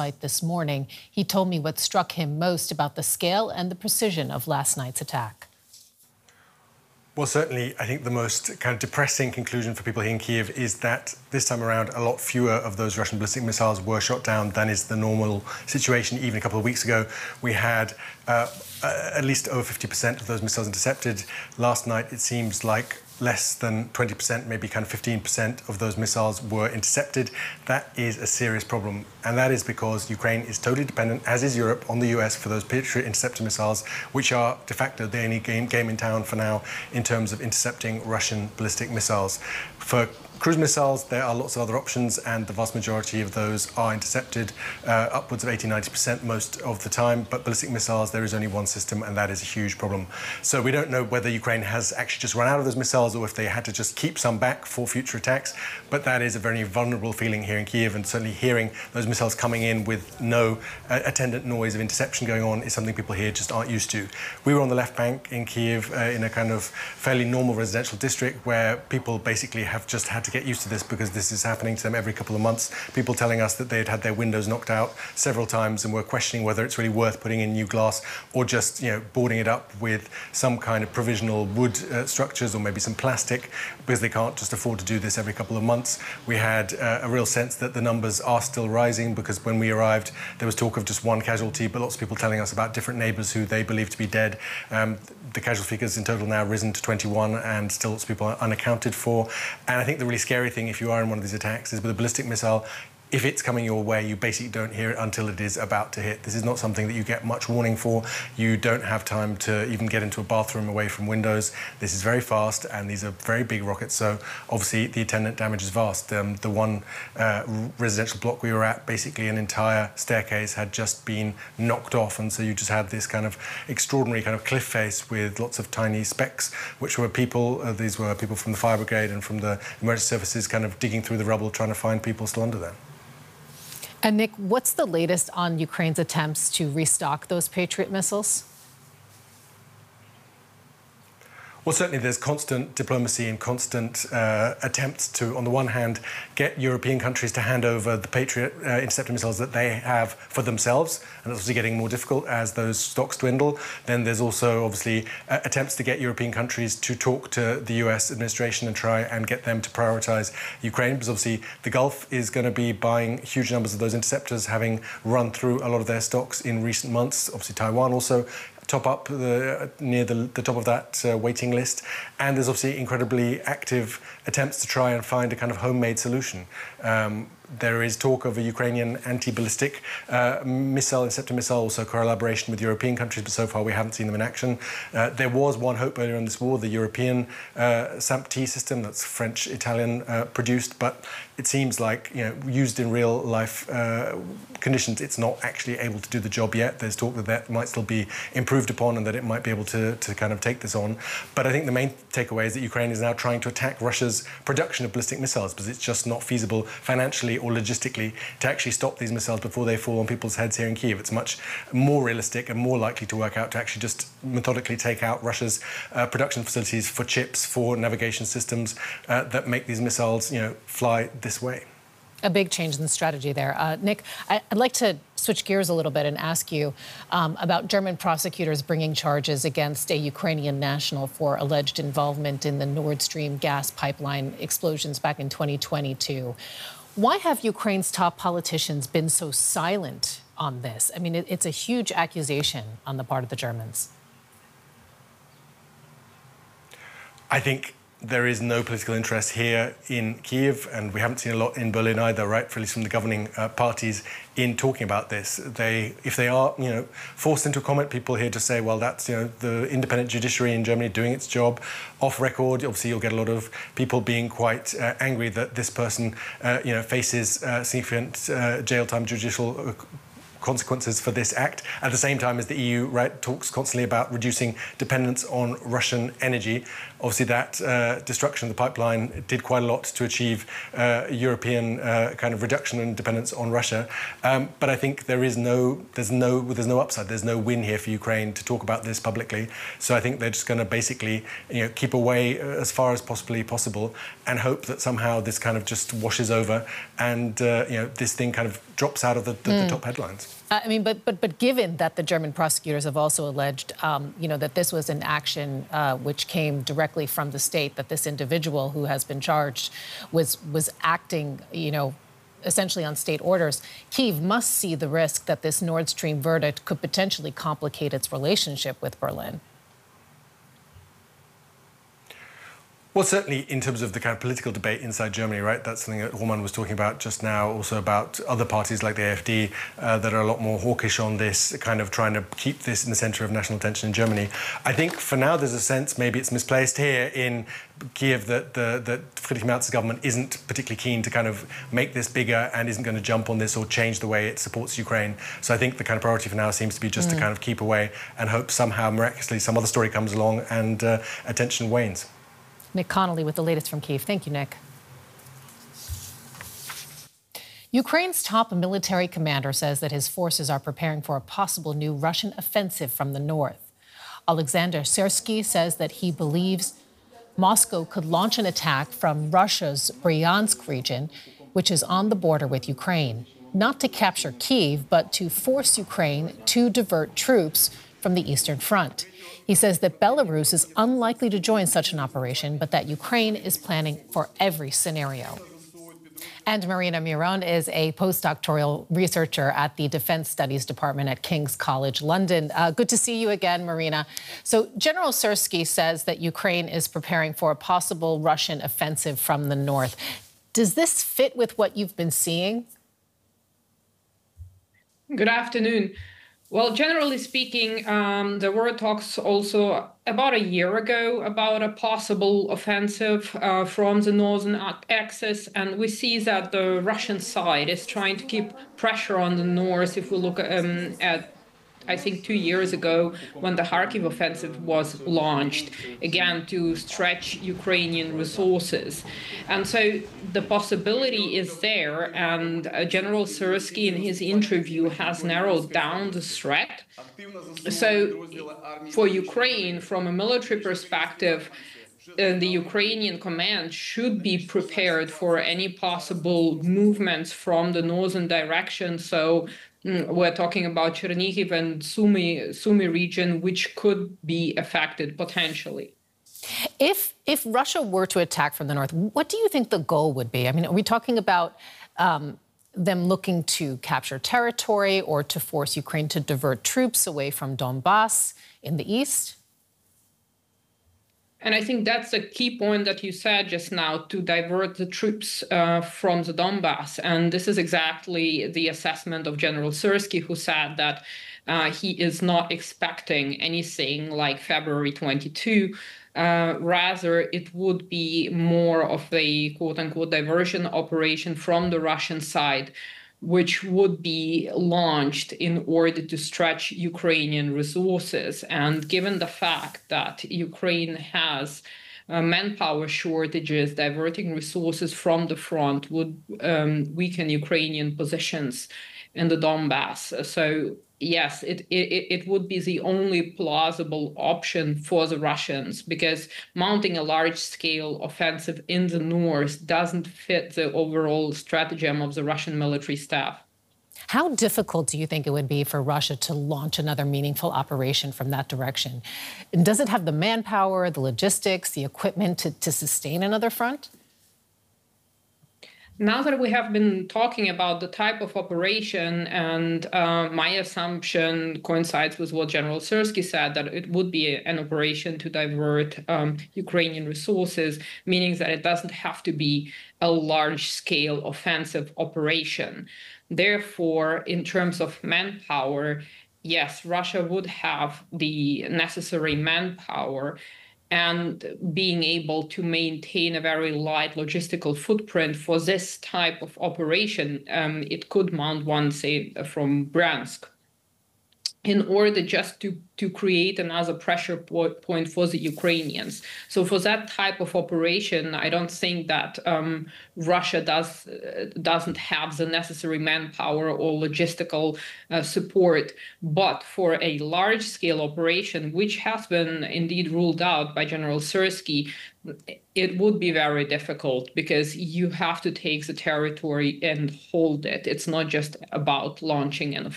site this morning. He told me what struck him most about the scale and the precision of last night's attack. Well, certainly, I think the most kind of depressing conclusion for people here in Kyiv is that this time around, a lot fewer of those Russian ballistic missiles were shot down than is the normal situation. Even a couple of weeks ago, we had at least over 50% of those missiles intercepted. Last night, it seems like less than 20%, maybe kind of 15% of those missiles were intercepted. That is a serious problem. And that is because Ukraine is totally dependent, as is Europe, on the US for those Patriot interceptor missiles, which are de facto the only game in town for now in terms of intercepting Russian ballistic missiles. For cruise missiles, there are lots of other options, and the vast majority of those are intercepted, upwards of 80–90% most of the time. But ballistic missiles, there is only one system, and that is a huge problem. So we don't know whether Ukraine has actually just run out of those missiles or if they had to just keep some back for future attacks. But that is a very vulnerable feeling here in Kyiv, and certainly hearing those missiles coming in with no attendant noise of interception going on is something people here just aren't used to. We were on the left bank in Kyiv in a kind of fairly normal residential district where people basically have just had to get used to this because this is happening to them every couple of months. People telling us that they had their windows knocked out several times and were questioning whether it's really worth putting in new glass or just, boarding it up with some kind of provisional wood structures or maybe some plastic, because they can't just afford to do this every couple of months. We had a real sense that the numbers are still rising, because when we arrived, there was talk of just one casualty, but lots of people telling us about different neighbours who they believe to be dead. The casualty figures in total now risen to 21, and still lots of people are unaccounted for. And I think the really scary thing, if you are in one of these attacks, is with a ballistic missile, if it's coming your way, you basically don't hear it until it is about to hit. This is not something that you get much warning for. You don't have time to even get into a bathroom away from windows. This is very fast, and these are very big rockets, so obviously the attendant damage is vast. The one residential block we were at, basically an entire staircase had just been knocked off, and so you just had this kind of extraordinary kind of cliff face with lots of tiny specks, which were people. These were people from the fire brigade and from the emergency services kind of digging through the rubble, trying to find people still under there. And Nick, what's the latest on Ukraine's attempts to restock those Patriot missiles? Well, certainly there's constant diplomacy and constant attempts to, on the one hand, get European countries to hand over the Patriot interceptor missiles that they have for themselves, and that's obviously getting more difficult as those stocks dwindle. Then there's also, obviously, attempts to get European countries to talk to the US administration and try and get them to prioritise Ukraine, because obviously the Gulf is going to be buying huge numbers of those interceptors, having run through a lot of their stocks in recent months. Obviously Taiwan also top up near the top of that waiting list. And there's obviously incredibly active attempts to try and find a kind of homemade solution. There is talk of a Ukrainian anti-ballistic missile, interceptor missile, also collaboration with European countries, but so far we haven't seen them in action. There was one hope earlier in this war, the European SAMP-T system, that's French-Italian produced, but it seems like, used in real life conditions, it's not actually able to do the job yet. There's talk that that might still be improved upon and that it might be able to kind of take this on. But I think the main takeaway is that Ukraine is now trying to attack Russia's production of ballistic missiles, because it's just not feasible financially or logistically to actually stop these missiles before they fall on people's heads here in Kyiv. It's much more realistic and more likely to work out to actually just methodically take out Russia's production facilities for chips, for navigation systems that make these missiles, fly this way. A big change in the strategy there. Nick, I'd like to switch gears a little bit and ask you about German prosecutors bringing charges against a Ukrainian national for alleged involvement in the Nord Stream gas pipeline explosions back in 2022. Why have Ukraine's top politicians been so silent on this? I mean, it's a huge accusation on the part of the Germans. I think there is no political interest here in Kyiv, and we haven't seen a lot in Berlin either, rightfully from the governing parties, in talking about this. If they are, forced into a comment, people here to say, well, that's, the independent judiciary in Germany doing its job. Off record, obviously, you'll get a lot of people being quite angry that this person, faces significant jail time, judicial consequences for this act. At the same time as the EU, right, talks constantly about reducing dependence on Russian energy. Obviously, that destruction of the pipeline did quite a lot to achieve European kind of reduction in dependence on Russia. But I think there's no upside. There's no win here for Ukraine to talk about this publicly. So I think they're just going to basically, keep away as far as possibly possible and hope that somehow this kind of just washes over and this thing kind of drops out of the top headlines. I mean, but given that the German prosecutors have also alleged, that this was an action which came directly from the state, that this individual who has been charged was acting, essentially on state orders, Kyiv must see the risk that this Nord Stream verdict could potentially complicate its relationship with Berlin. Well, certainly in terms of the kind of political debate inside Germany, right? That's something that Roman was talking about just now, also about other parties like the AfD that are a lot more hawkish on this, kind of trying to keep this in the centre of national attention in Germany. I think for now there's a sense, maybe it's misplaced here in Kyiv, that Friedrich Merz's government isn't particularly keen to kind of make this bigger and isn't going to jump on this or change the way it supports Ukraine. So I think the kind of priority for now seems to be just to kind of keep away and hope somehow miraculously some other story comes along and attention wanes. Nick Connolly with the latest from Kyiv. Thank you, Nick. Ukraine's top military commander says that his forces are preparing for a possible new Russian offensive from the north. Alexander Syrsky says that he believes Moscow could launch an attack from Russia's Bryansk region, which is on the border with Ukraine, not to capture Kyiv, but to force Ukraine to divert troops from the Eastern Front. He says that Belarus is unlikely to join such an operation, but that Ukraine is planning for every scenario. And Marina Miron is a postdoctoral researcher at the Defense Studies Department at King's College London. Good to see you again, Marina. So General Syrsky says that Ukraine is preparing for a possible Russian offensive from the north. Does this fit with what you've been seeing? Good afternoon. Well, generally speaking, there were talks also about a year ago about a possible offensive from the northern axis, and we see that the Russian side is trying to keep pressure on the north. If we look at I think 2 years ago, when the Kharkiv offensive was launched, again, to stretch Ukrainian resources. And so the possibility is there, and General Syrsky in his interview has narrowed down the threat. So for Ukraine, from a military perspective, the Ukrainian command should be prepared for any possible movements from the northern direction. So we're talking about Chernihiv and Sumy region, which could be affected potentially. If Russia were to attack from the north, what do you think the goal would be? I mean, are we talking about them looking to capture territory or to force Ukraine to divert troops away from Donbass in the east? And I think that's a key point that you said just now, to divert the troops from the Donbass. And this is exactly the assessment of General Syrsky, who said that he is not expecting anything like February 22. Rather, it would be more of a quote-unquote diversion operation from the Russian side, which would be launched in order to stretch Ukrainian resources. And given the fact that Ukraine has manpower shortages, diverting resources from the front would weaken Ukrainian positions in the Donbass. So yes, it would be the only plausible option for the Russians, because mounting a large-scale offensive in the north doesn't fit the overall stratagem of the Russian military staff. How difficult do you think it would be for Russia to launch another meaningful operation from that direction? And does it have the manpower, the logistics, the equipment to sustain another front? Now that we have been talking about the type of operation, and my assumption coincides with what General Syrsky said, that it would be an operation to divert Ukrainian resources, meaning that it doesn't have to be a large-scale offensive operation. Therefore, in terms of manpower, yes, Russia would have the necessary manpower. and being able to maintain a very light logistical footprint for this type of operation, it could mount one, say, from Bryansk, in order just to create another pressure point for the Ukrainians. So for that type of operation, I don't think that Russia doesn't have the necessary manpower or logistical support. But for a large-scale operation, which has been indeed ruled out by General Syrskyi, it would be very difficult because you have to take the territory and hold it. It's not just about launching an